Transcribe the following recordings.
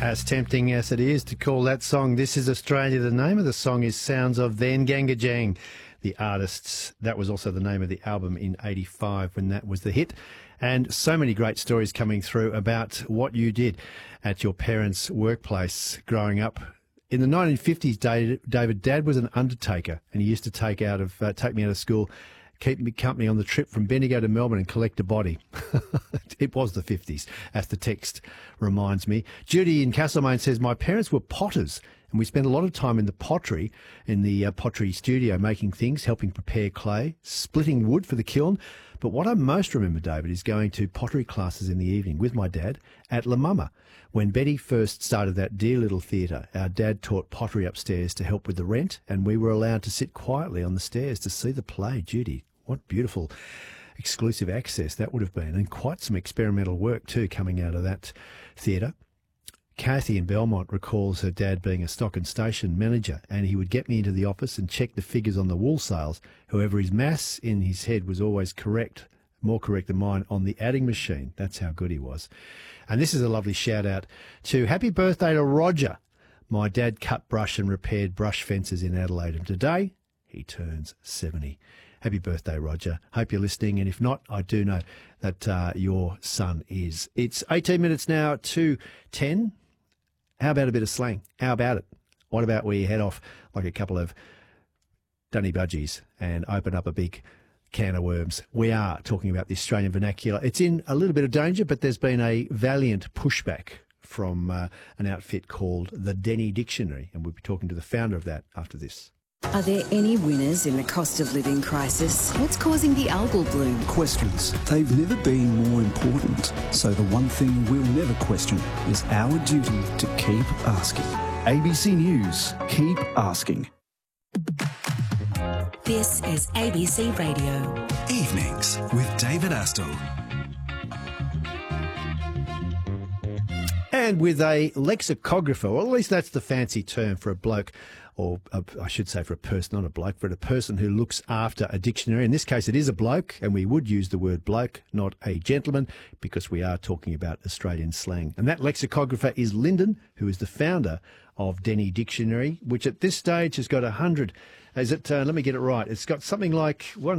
As tempting as it is to call that song This Is Australia, the name of the song is Sounds of Then Gangajang. The artists, that was also the name of the album in 85 when that was the hit. And so many great stories coming through about what you did at your parents' workplace growing up. In the 1950s, David, Dad was an undertaker, and he used to take me out of school, keep me company on the trip from Bendigo to Melbourne and collect a body. It was the 50s, as the text reminds me. Judy in Castlemaine says, my parents were potters, and we spent a lot of time in the pottery studio, making things, helping prepare clay, splitting wood for the kiln. But what I most remember, David, is going to pottery classes in the evening with my dad at La Mama. When Betty first started that dear little theatre, our dad taught pottery upstairs to help with the rent, and we were allowed to sit quietly on the stairs to see the play. Judy, what beautiful exclusive access that would have been, and quite some experimental work too coming out of that theatre. Kathy in Belmont recalls her dad being a stock and station manager, and he would get me into the office and check the figures on the wool sales. However, his maths in his head was always correct, more correct than mine, on the adding machine. That's how good he was. And this is a lovely shout out to happy birthday to Roger. My dad cut brush and repaired brush fences in Adelaide, and today he turns 70. Happy birthday, Roger. Hope you're listening, and if not, I do know that your son is. It's 18 minutes now to 10. How about a bit of slang? How about it? What about we head off like a couple of dunny budgies and open up a big can of worms? We are talking about the Australian vernacular. It's in a little bit of danger, but there's been a valiant pushback from an outfit called the Denny Dictionary, and we'll be talking to the founder of that after this. Are there any winners in the cost of living crisis? What's causing the algal bloom? Questions. They've never been more important. So the one thing we'll never question is our duty to keep asking. ABC News. Keep asking. This is ABC Radio. Evenings with David Astle. And with a lexicographer, or at least that's the fancy term for a bloke, or I should say for a person, not a bloke, but a person who looks after a dictionary. In this case, it is a bloke, and we would use the word bloke, not a gentleman, because we are talking about Australian slang. And that lexicographer is Lyndon, who is the founder of Denny Dictionary, which at this stage has got 100. Is it? Let me get it right. It's got something like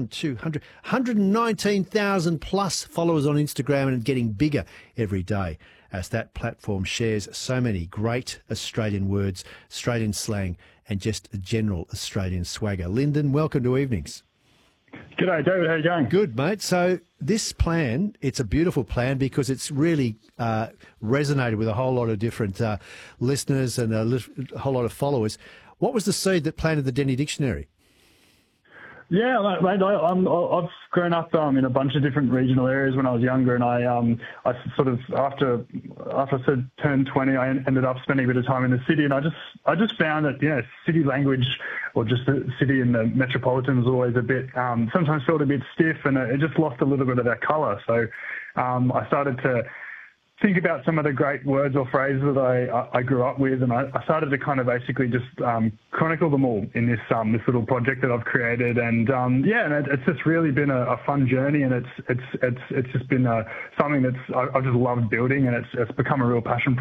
119,000 plus followers on Instagram, and getting bigger every day as that platform shares so many great Australian words, Australian slang, and just a general Australian swagger. Lyndon, welcome to Evenings. G'day, David. How you going? Good, mate. So this plan, it's a beautiful plan because it's really resonated with a whole lot of different listeners and a whole lot of followers. What was the seed that planted the Denny Dictionary? Yeah, mate, I've grown up in a bunch of different regional areas when I was younger, and I sort of after I turned 20, I ended up spending a bit of time in the city, and I just found that city language, or just the city in the metropolitan, was always a bit sometimes felt a bit stiff, and it just lost a little bit of that colour. So I started to think about some of the great words or phrases that I grew up with, and I started to kind of basically just chronicle them all in this little project that I've created, and and it's just really been a fun journey, and it's just been something I've just loved building, and it's become a real passion